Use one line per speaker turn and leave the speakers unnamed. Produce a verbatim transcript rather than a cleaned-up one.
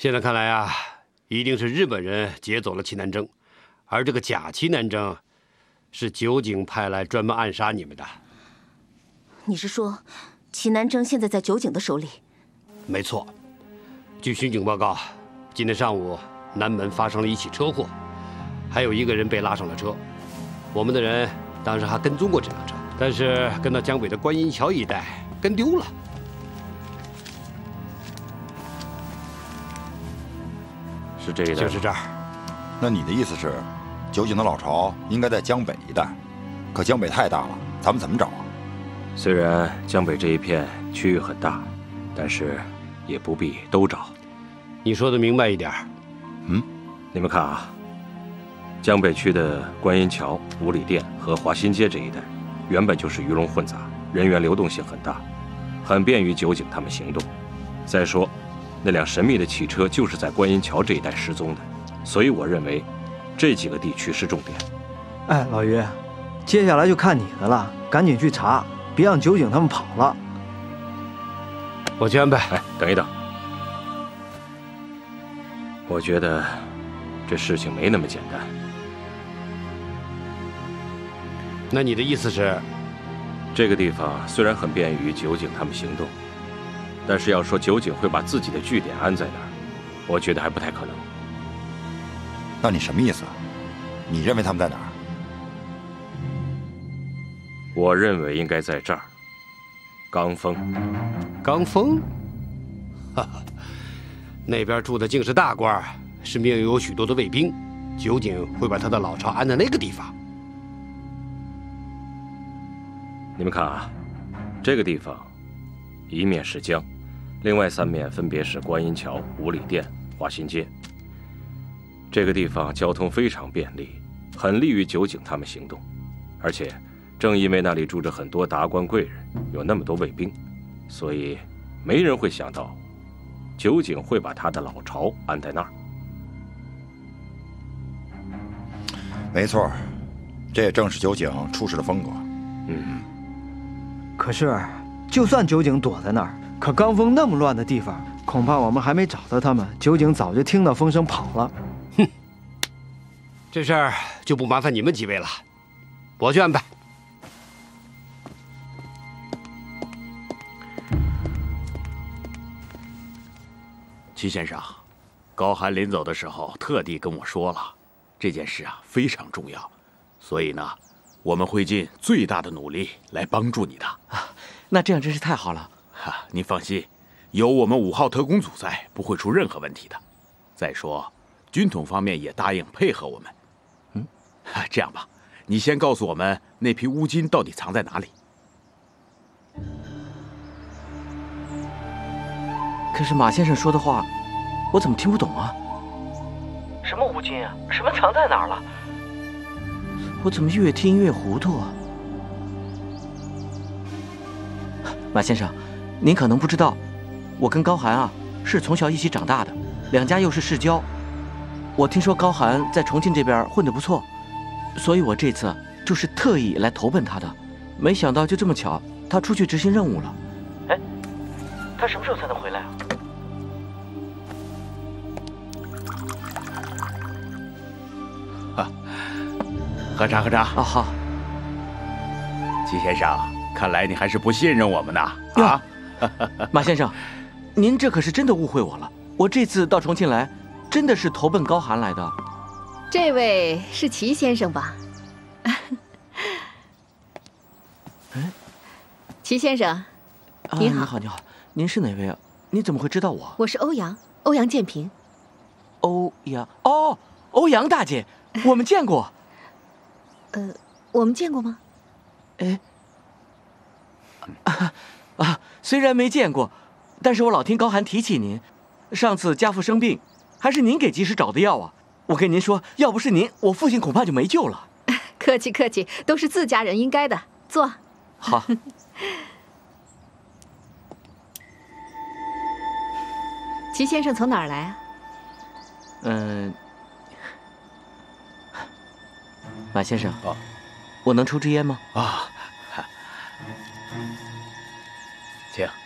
现在看来啊，一定是日本人劫走了齐南征，而这个假齐南征，是酒井派来专门暗杀你们的。
你是说，齐南征现在在酒井的手里？
没错。据巡警报告，今天上午南门发生了一起车祸，还有一个人被拉上了车。我们的人当时还跟踪过这辆车，但是跟到江北的观音桥一带跟丢了。
是这一带，
就是这儿。
那你的意思是，酒井的老巢应该在江北一带，可江北太大了，咱们怎么找啊？
虽然江北这一片区域很大，但是也不必都找。
你说的明白一点。
嗯，你们看啊，江北区的观音桥、五里店和华新街这一带，原本就是鱼龙混杂，人员流动性很大，很便于酒井他们行动。再说。 那辆神秘的汽车就是在观音桥这一带失踪的，所以我认为这几个地区是重点。
哎，老于，接下来就看你的了，赶紧去查，别让酒井他们跑了。
我去安排。
哎，等一等，我觉得这事情没那么简单。
那你的意思是，
这个地方虽然很便于酒井他们行动。 但是要说酒井会把自己的据点安在哪儿，我觉得还不太可能。
那你什么意思？你认为他们在哪儿？
我认为应该在这儿，罡峰。
罡峰？哈哈，那边住的竟是大官，是命有许多的卫兵，酒井会把他的老巢安在那个地方。
你们看啊，这个地方，一面是江。 另外三面分别是观音桥、五里店、华新街。这个地方交通非常便利，很利于酒井他们行动。而且，正因为那里住着很多达官贵人，有那么多卫兵，所以没人会想到，酒井会把他的老巢安在那儿。
没错，这也正是酒井处事的风格。
嗯。
可是，就算酒井躲在那儿。 可罡峰那么乱的地方，恐怕我们还没找到他们，酒井早就听到风声跑了。
哼，这事儿就不麻烦你们几位了，我去安排。
齐先生，高寒临走的时候特地跟我说了，这件事啊非常重要，所以呢，我们会尽最大的努力来帮助你的。
啊，那这样真是太好了。
哈，您放心，有我们五号特工组在，不会出任何问题的。再说，军统方面也答应配合我们。嗯，这样吧，你先告诉我们那批乌金到底藏在哪里。
可是马先生说的话，我怎么听不懂啊？什么乌金啊？什么藏在哪儿了？我怎么越听越糊涂啊？马先生。 您可能不知道，我跟高寒啊是从小一起长大的，两家又是世交。我听说高寒在重庆这边混得不错，所以我这次就是特意来投奔他的。没想到就这么巧，他出去执行任务了。哎，他什么时候才能回来啊？
啊，喝茶喝茶。
啊好。
齐先生，看来你还是不信任我们呐啊！
马先生，您这可是真的误会我了。我这次到重庆来，真的是投奔高寒来的。
这位是齐先生吧？
嗯，
齐先生，你好。
你好，你好，您是哪位啊？你怎么会知道我？
我是欧阳，欧阳建平。
欧阳，哦，欧阳大姐，我们见过。
呃，我们见过吗？
哎，啊。 啊，虽然没见过，但是我老听高寒提起您。上次家父生病，还是您给及时找的药啊！我跟您说，要不是您，我父亲恐怕就没救了。
客气客气，都是自家人应该的。坐。
好。
齐先生从哪儿来啊？
嗯，马先生，
啊，
我能抽支烟吗？
啊，请。